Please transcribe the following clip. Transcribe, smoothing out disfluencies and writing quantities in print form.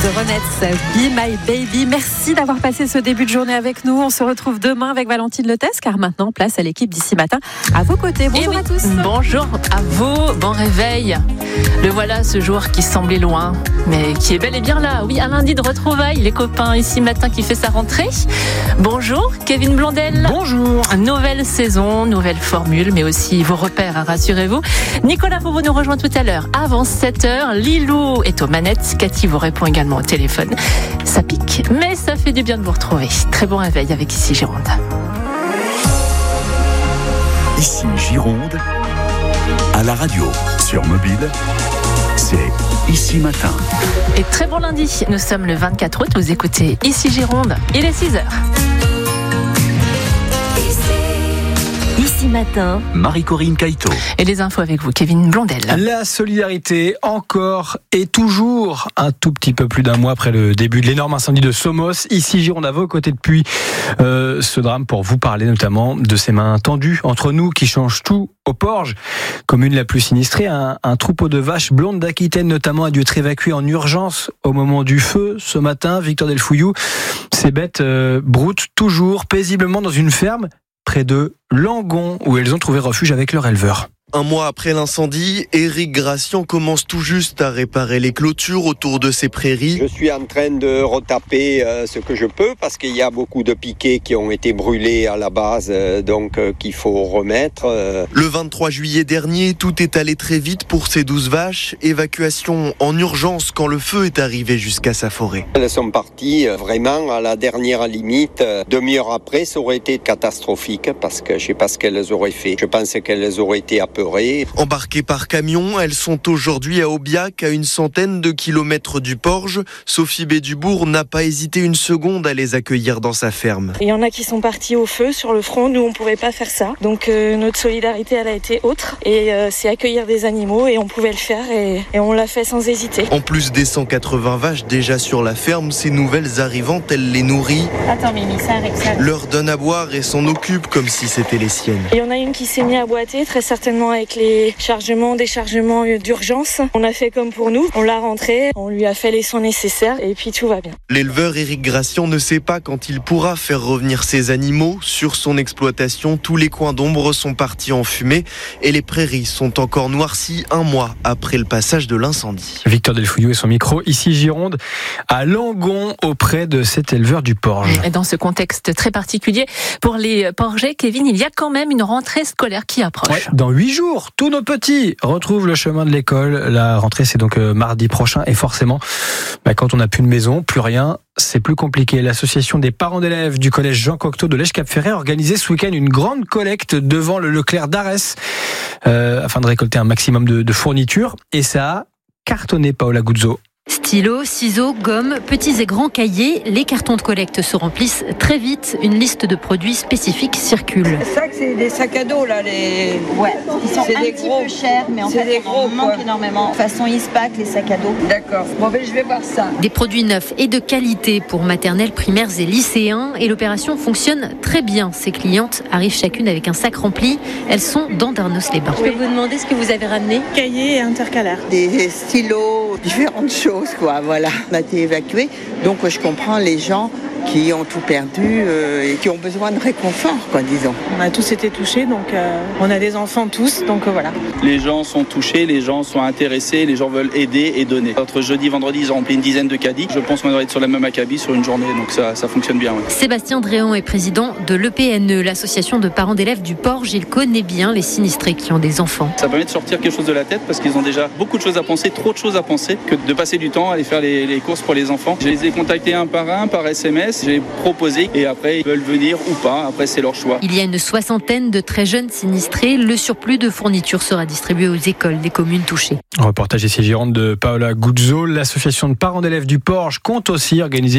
The Ronettes, Be My Baby. Merci d'avoir passé ce début de journée avec nous. On se retrouve demain avec Valentine Lettès, car maintenant, place à l'équipe d'ici matin. À vos côtés. Bonjour à tous. Bonjour à vous. Bon réveil. Le voilà, ce jour qui semblait loin, mais qui est bel et bien là. Oui, un lundi de retrouvailles. Les copains ici matin qui fait sa rentrée. Bonjour, Kevin Blondel. Bonjour. Nouvelle saison, nouvelle formule, mais aussi vos repères, rassurez-vous. Nicolas Fauveau nous rejoint tout à l'heure avant 7h. Lilou est aux manettes. Cathy vous répond également au téléphone. Ça pique, mais ça fait du bien de vous retrouver. Très bon réveil avec Ici Gironde. Ici Gironde, à la radio, sur mobile, c'est Ici Matin. Et très bon lundi, nous sommes le 24 août, vous écoutez Ici Gironde, il est 6h. Ici Matin, Marie-Corinne Caïto. Et les infos avec vous, Kevin Blondel. La solidarité, encore et toujours, un tout petit peu plus d'un mois après le début de l'énorme incendie de Somos. Ici Gironde, à vos côtés depuis ce drame, pour vous parler notamment de ces mains tendues entre nous qui changent tout au Porge, commune la plus sinistrée. Un troupeau de vaches blondes d'Aquitaine notamment a dû être évacué en urgence au moment du feu ce matin. Victor Delfouillou, ces bêtes broutent toujours paisiblement dans une ferme près de Langon, où elles ont trouvé refuge avec leur éleveur. Un mois après l'incendie, Éric Gracian commence tout juste à réparer les clôtures autour de ses prairies. Je suis en train de retaper ce que je peux parce qu'il y a beaucoup de piquets qui ont été brûlés à la base, donc qu'il faut remettre. Le 23 juillet dernier, tout est allé très vite pour ces 12 vaches. Évacuation en urgence quand le feu est arrivé jusqu'à sa forêt. Elles sont parties vraiment à la dernière limite. Demi-heure après, ça aurait été catastrophique parce que je ne sais pas ce qu'elles auraient fait. Je pense qu'elles auraient été apeurées. Embarquées par camion, elles sont aujourd'hui à Aubiac, à une centaine de kilomètres du Porge. Sophie Bédubourg n'a pas hésité une seconde à les accueillir dans sa ferme. Il y en a qui sont partis au feu sur le front, nous on ne pouvait pas faire ça. Donc notre solidarité elle a été autre et c'est accueillir des animaux et on pouvait le faire et on l'a fait sans hésiter. En plus des 180 vaches déjà sur la ferme, ces nouvelles arrivantes, elle les nourrit. Attends Mimi, ça arrive. Leur donne à boire et s'en occupe comme si c'était les siennes. Il y en a une qui s'est mise à boiter, très certainement avec les chargements, déchargements d'urgence. On a fait comme pour nous, on l'a rentrée, on lui a fait les soins nécessaires et puis tout va bien. L'éleveur Éric Gracian ne sait pas quand il pourra faire revenir ses animaux. Sur son exploitation, tous les coins d'ombre sont partis en fumée et les prairies sont encore noircies un mois après le passage de l'incendie. Victor Delfouillou et son micro, ici Gironde, à Langon, auprès de cet éleveur du Porge. Et dans ce contexte très particulier, pour les Porgais, Kevin, il y a quand même une rentrée scolaire qui approche. Ouais, dans 8 jours, tous nos petits retrouvent le chemin de l'école. La rentrée, c'est donc mardi prochain. Et forcément, quand on n'a plus de maison, plus rien, c'est plus compliqué. L'association des parents d'élèves du collège Jean Cocteau de Lège-Cap-Ferret a organisé ce week-end une grande collecte devant le Leclerc d'Arès afin de récolter un maximum de fournitures. Et ça a cartonné, Paola Guzzo. Stylos, ciseaux, gommes, petits et grands cahiers, les cartons de collecte se remplissent très vite. Une liste de produits spécifiques circule. Ça, c'est des sacs à dos, là. Ouais, ils sont un petit peu chers, mais en fait, on en manque énormément. Façon Ispac, les sacs à dos. D'accord. Bon, ben, je vais voir ça. Des produits neufs et de qualité pour maternelles, primaires et lycéens. Et l'opération fonctionne très bien. Ces clientes arrivent chacune avec un sac rempli. Elles sont dans Darnos-les-Bains. je peux vous demander ce que vous avez ramené? Cahiers et intercalaires. Des stylos, différentes choses, quoi. Voilà. On a été évacués. Donc, je comprends les gens qui ont tout perdu et qui ont besoin de réconfort, quoi, disons. On a tous été touchés, donc on a des enfants tous, donc voilà. Les gens sont touchés, les gens sont intéressés, les gens veulent aider et donner. Entre jeudi et vendredi, ils ont rempli une dizaine de caddies. Je pense qu'on doit être sur la même acabit sur une journée, donc ça fonctionne bien. Ouais. Sébastien Dréon est président de l'EPNE, l'association de parents d'élèves du Porge. Il connaît bien les sinistrés qui ont des enfants. Ça permet de sortir quelque chose de la tête parce qu'ils ont déjà beaucoup de choses à penser, trop de choses à penser, que de passer du temps à aller faire les courses pour les enfants. Je les ai contactés un par SMS. J'ai proposé et après ils veulent venir ou pas, après c'est leur choix. Il y a une soixantaine de très jeunes sinistrés. Le surplus de fournitures sera distribué aux écoles des communes touchées. Reportage ici Gironde de Paola Guzzo. L'association de parents d'élèves du Porge compte aussi organiser